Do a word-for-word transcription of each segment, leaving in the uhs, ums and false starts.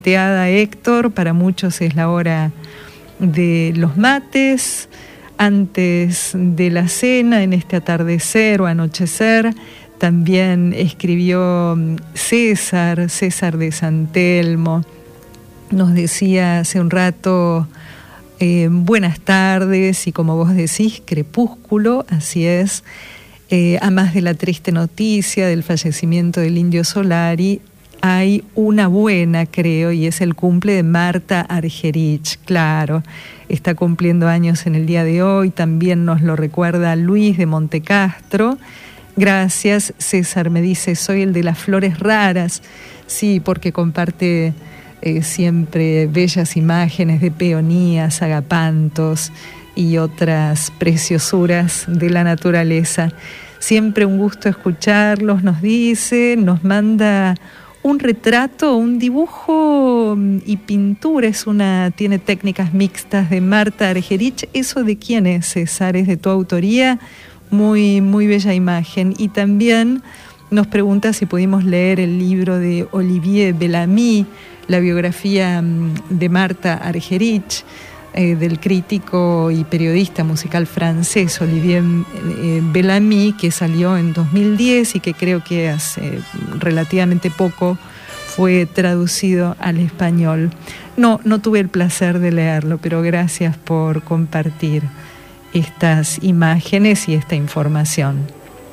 Teada Héctor, para muchos es la hora de los mates, antes de la cena, en este atardecer o anochecer. También escribió César, César de San Telmo. Nos decía hace un rato, eh, buenas tardes, y como vos decís, crepúsculo, así es. Eh, a más de la triste noticia del fallecimiento del Indio Solari, hay una buena, creo, y es el cumple de Marta Argerich. Claro, está cumpliendo años en el día de hoy. También nos lo recuerda Luis de Montecastro. Gracias, César me dice, soy el de las flores raras. Sí, porque comparte eh, siempre bellas imágenes de peonías, agapantos y otras preciosuras de la naturaleza. Siempre un gusto escucharlos, nos dice, nos manda un retrato, un dibujo y pintura, es una, tiene técnicas mixtas de Marta Argerich. ¿Eso de quién es, César? ¿Es de tu autoría? Muy, muy bella imagen. Y también nos pregunta si pudimos leer el libro de Olivier Bellamy, la biografía de Marta Argerich, eh, del crítico y periodista musical francés Olivier eh, Bellamy, que salió en dos mil diez y que creo que hace relativamente poco fue traducido al español. No, no tuve el placer de leerlo, pero gracias por compartir estas imágenes y esta información.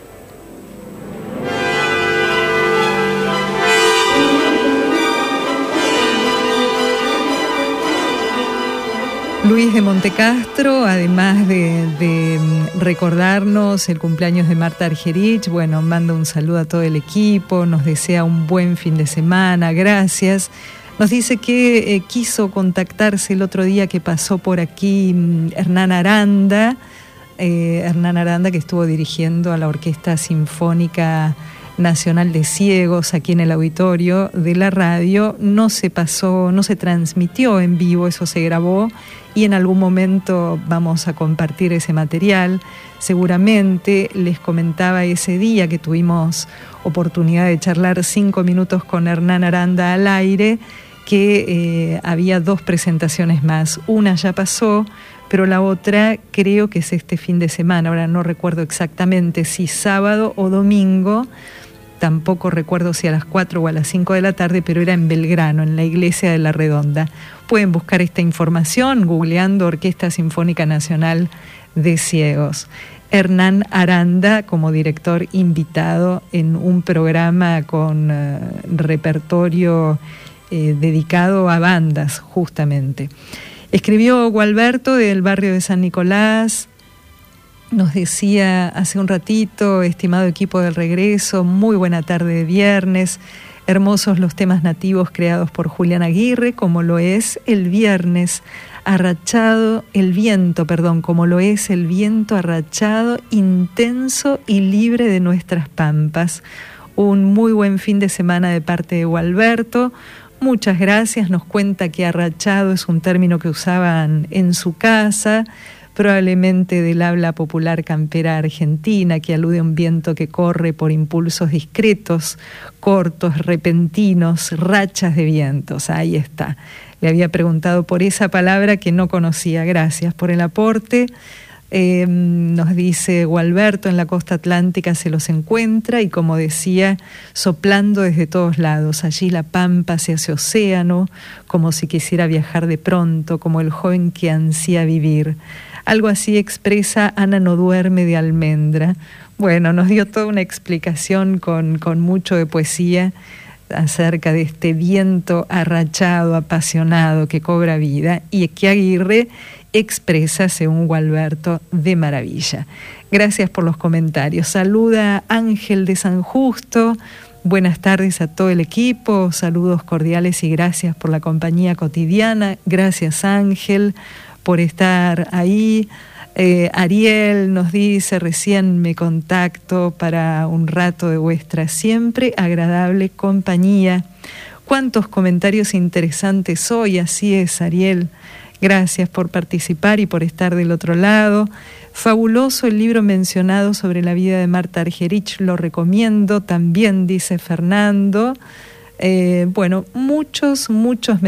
Luis de Montecastro, además de, de recordarnos el cumpleaños de Marta Argerich, bueno, manda un saludo a todo el equipo, nos desea un buen fin de semana, gracias. Nos dice que eh, quiso contactarse el otro día que pasó por aquí Hernán Aranda, eh, Hernán Aranda que estuvo dirigiendo a la Orquesta Sinfónica Nacional de Ciegos aquí en el auditorio de la radio. No se pasó, no se transmitió en vivo, eso se grabó y en algún momento vamos a compartir ese material. Seguramente les comentaba ese día que tuvimos oportunidad de charlar cinco minutos con Hernán Aranda al aire, que eh, había dos presentaciones más. Una ya pasó, pero la otra creo que es este fin de semana. Ahora no recuerdo exactamente si sábado o domingo. Tampoco recuerdo si a las cuatro o a las cinco de la tarde, pero era en Belgrano, en la iglesia de La Redonda. Pueden buscar esta información googleando Orquesta Sinfónica Nacional de Ciegos. Hernán Aranda como director invitado en un programa con uh, repertorio eh, dedicado a bandas, justamente. Escribió Gualberto del barrio de San Nicolás. Nos decía hace un ratito, estimado equipo del regreso, muy buena tarde de viernes, hermosos los temas nativos creados por Julián Aguirre, como lo es el viernes, arrachado, el viento, perdón, como lo es el viento arrachado, intenso y libre de nuestras pampas. Un muy buen fin de semana de parte de Gualberto. Muchas gracias, nos cuenta que arrachado es un término que usaban en su casa, probablemente del habla popular campera argentina, que alude a un viento que corre por impulsos discretos, cortos, repentinos, rachas de vientos. Ahí está. Le había preguntado por esa palabra que no conocía. Gracias por el aporte. Eh, nos dice Gualberto, en la costa atlántica se los encuentra y, como decía, soplando desde todos lados. Allí la pampa se hace océano, como si quisiera viajar de pronto, como el joven que ansía vivir. Algo así expresa Ana no duerme de Almendra. Bueno, nos dio toda una explicación con, con mucho de poesía acerca de este viento arrachado, apasionado que cobra vida y que Aguirre expresa, según Gualberto, de maravilla. Gracias por los comentarios. Saluda Ángel de San Justo. Buenas tardes a todo el equipo. Saludos cordiales y gracias por la compañía cotidiana. Gracias, Ángel, por estar ahí. Eh, Ariel nos dice, recién me contacto para un rato de vuestra siempre agradable compañía. Cuántos comentarios interesantes hoy, así es, Ariel. Gracias por participar y por estar del otro lado. Fabuloso el libro mencionado sobre la vida de Marta Argerich, lo recomiendo también, dice Fernando. Eh, bueno, muchos, muchos